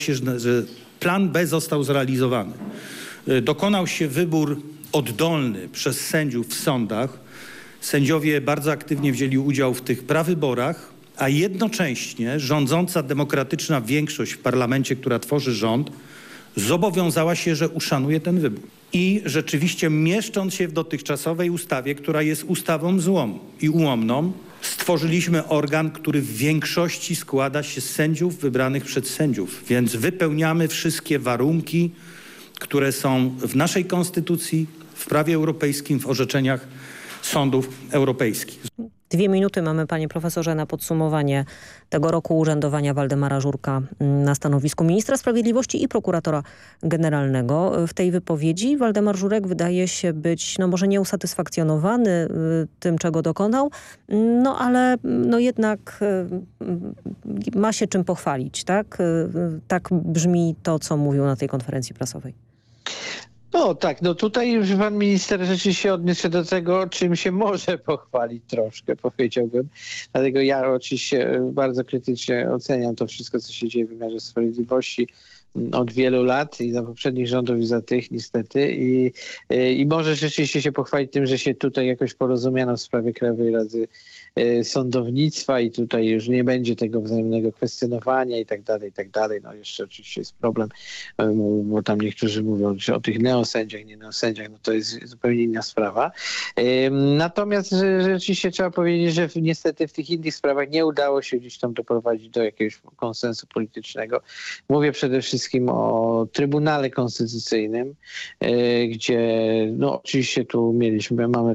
się, że plan B został zrealizowany. Dokonał się wybór oddolny przez sędziów w sądach. Sędziowie bardzo aktywnie wzięli udział w tych prawyborach, a jednocześnie rządząca demokratyczna większość w parlamencie, która tworzy rząd, zobowiązała się, że uszanuje ten wybór. I rzeczywiście mieszcząc się w dotychczasowej ustawie, która jest ustawą złą i ułomną, stworzyliśmy organ, który w większości składa się z sędziów wybranych przez sędziów. Więc wypełniamy wszystkie warunki, które są w naszej konstytucji, w prawie europejskim, w orzeczeniach sądów europejskich. 2 minuty mamy, panie profesorze, na podsumowanie tego roku urzędowania Waldemara Żurka na stanowisku ministra sprawiedliwości i prokuratora generalnego. W tej wypowiedzi Waldemar Żurek wydaje się być, może nie usatysfakcjonowany tym, czego dokonał, ale jednak ma się czym pochwalić, tak? Tak brzmi to, co mówił na tej konferencji prasowej. Tutaj pan minister rzeczywiście odniósł się do tego, czym się może pochwalić troszkę, powiedziałbym. Dlatego ja oczywiście bardzo krytycznie oceniam to wszystko, co się dzieje w wymiarze sprawiedliwości od wielu lat i za poprzednich rządów i za tych niestety i może rzeczywiście się pochwalić tym, że się tutaj jakoś porozumiano w sprawie Krajowej Rady Sądownictwa i tutaj już nie będzie tego wzajemnego kwestionowania i tak dalej. Jeszcze oczywiście jest problem, bo tam niektórzy mówią o tych neosędziach, nie neosędziach, to jest zupełnie inna sprawa. Natomiast rzeczywiście trzeba powiedzieć, że niestety w tych innych sprawach nie udało się gdzieś tam doprowadzić do jakiegoś konsensu politycznego. Mówię przede wszystkim o Trybunale Konstytucyjnym, gdzie oczywiście tu mamy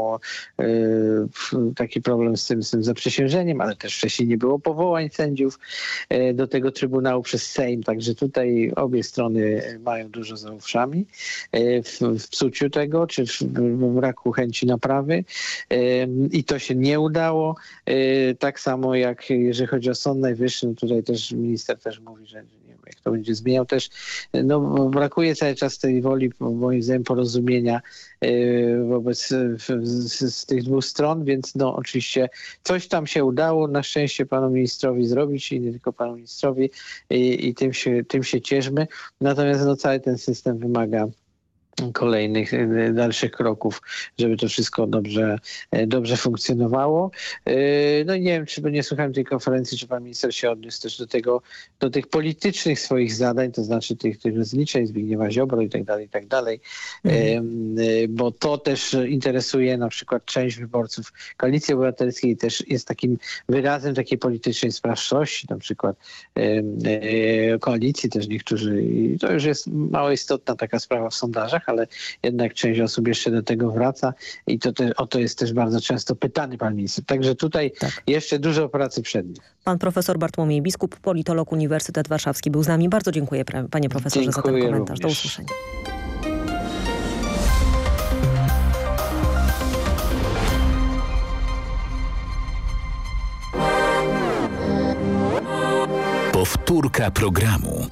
taki problem z tym zaprzysiężeniem, ale też wcześniej nie było powołań sędziów do tego Trybunału przez Sejm, także tutaj obie strony mają dużo za uszami w psuciu tego, czy w braku chęci naprawy i to się nie udało. Tak samo jak jeżeli chodzi o Sąd Najwyższy, tutaj też minister też mówi, że nie wiem, jak to będzie zmieniał też. Brakuje cały czas tej woli, moim zdaniem, porozumienia wobec z tych dwóch stron, więc oczywiście coś tam się udało na szczęście panu ministrowi zrobić i nie tylko panu ministrowi i tym się cieszmy. Natomiast cały ten system wymaga kolejnych dalszych kroków, żeby to wszystko dobrze funkcjonowało. Nie wiem, czy nie słuchałem tej konferencji, czy pan minister się odniósł też do tych politycznych swoich zadań, to znaczy tych rozliczeń Zbigniewa Ziobro i tak dalej, bo to też interesuje na przykład część wyborców Koalicji Obywatelskiej, też jest takim wyrazem takiej politycznej sprawczości, na przykład koalicji też niektórzy, i to już jest mało istotna taka sprawa w sondażach, ale jednak część osób jeszcze do tego wraca i o to jest też bardzo często pytany pan minister. Także tutaj jeszcze dużo pracy przed nim. Pan profesor Bartłomiej Biskup, politolog, Uniwersytet Warszawski był z nami. Bardzo dziękuję, panie profesorze, dziękuję za ten komentarz. również. Do usłyszenia. Powtórka programu.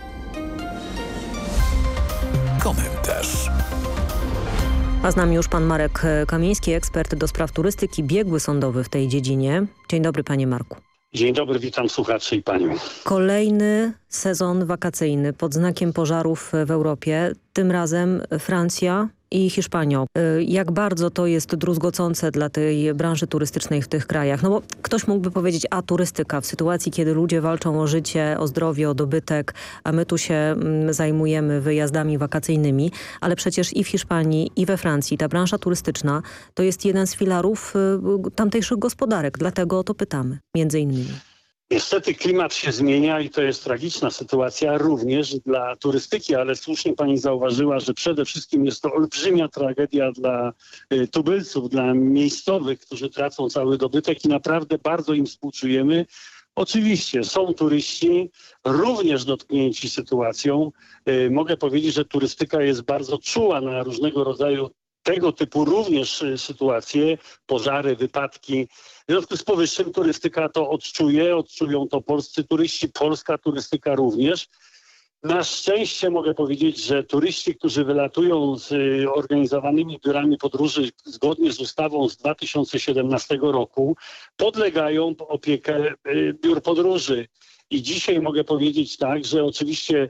Komentarz. A z nami już pan Marek Kamiński, ekspert do spraw turystyki, biegły sądowy w tej dziedzinie. Dzień dobry, panie Marku. Dzień dobry, witam słuchaczy i panią. Kolejny sezon wakacyjny pod znakiem pożarów w Europie, tym razem Francja i Hiszpania. Jak bardzo to jest druzgocące dla tej branży turystycznej w tych krajach? Bo ktoś mógłby powiedzieć, turystyka w sytuacji, kiedy ludzie walczą o życie, o zdrowie, o dobytek, a my tu się zajmujemy wyjazdami wakacyjnymi, ale przecież i w Hiszpanii, i we Francji ta branża turystyczna to jest jeden z filarów tamtejszych gospodarek. Dlatego o to pytamy, między innymi. Niestety klimat się zmienia i to jest tragiczna sytuacja również dla turystyki, ale słusznie pani zauważyła, że przede wszystkim jest to olbrzymia tragedia dla tubylców, dla miejscowych, którzy tracą cały dobytek i naprawdę bardzo im współczujemy. Oczywiście są turyści również dotknięci sytuacją. Mogę powiedzieć, że turystyka jest bardzo czuła na różnego rodzaju tego typu również sytuacje, pożary, wypadki. W związku z powyższym turystyka to odczują to polscy turyści, polska turystyka również. Na szczęście mogę powiedzieć, że turyści, którzy wylatują z organizowanymi biurami podróży zgodnie z ustawą z 2017 roku, podlegają opiekę biur podróży. I dzisiaj mogę powiedzieć tak, że oczywiście